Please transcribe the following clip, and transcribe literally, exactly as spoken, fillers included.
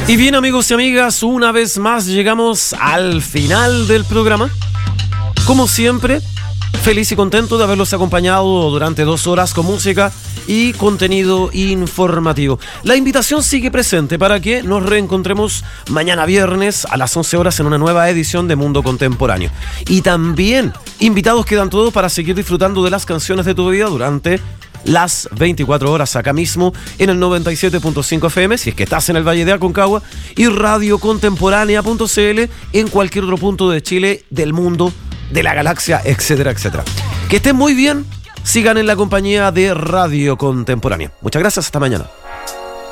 Y bien, amigos y amigas, una vez más llegamos al final del programa. Como siempre, feliz y contento de haberlos acompañado durante dos horas con música y contenido informativo. La invitación sigue presente para que nos reencontremos mañana viernes a las once horas en una nueva edición de Mundo Contemporáneo. Y también invitados quedan todos para seguir disfrutando de las canciones de tu vida durante las veinticuatro horas acá mismo en el noventa y siete punto cinco F M, si es que estás en el Valle de Aconcagua, y radio contemporánea punto c l en cualquier otro punto de Chile, del mundo, de la galaxia, etcétera, etcétera. Que estén muy bien, sigan en la compañía de Radio Contemporánea. Muchas gracias, hasta mañana.